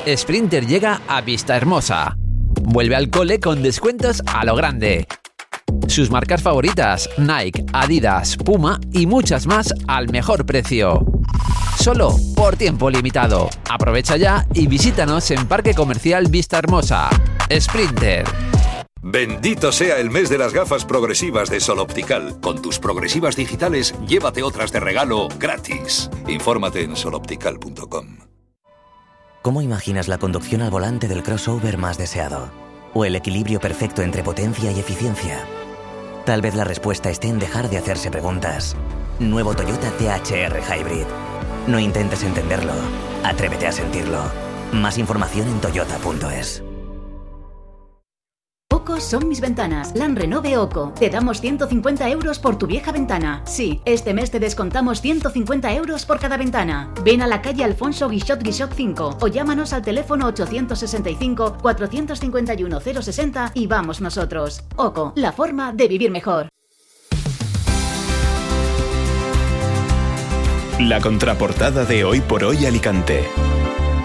Sprinter llega a Vistahermosa. Vuelve al cole con descuentos a lo grande. Sus marcas favoritas, Nike, Adidas, Puma y muchas más al mejor precio. Solo por tiempo limitado. Aprovecha ya y visítanos en Parque Comercial Vistahermosa. Sprinter. Bendito sea el mes de las gafas progresivas de Sol Optical. Con tus progresivas digitales, llévate otras de regalo gratis. Infórmate en soloptical.com. ¿Cómo imaginas la conducción al volante del crossover más deseado? ¿O el equilibrio perfecto entre potencia y eficiencia? Tal vez la respuesta esté en dejar de hacerse preguntas. Nuevo Toyota THR Hybrid. No intentes entenderlo. Atrévete a sentirlo. Más información en toyota.es. OCO son mis ventanas. Land Renove OCO. Te damos 150 euros por tu vieja ventana. Sí, este mes te descontamos 150 euros por cada ventana. Ven a la calle Alfonso Guixot 5 o llámanos al teléfono 865 451 060 y vamos nosotros. OCO, la forma de vivir mejor. La contraportada de Hoy por Hoy Alicante.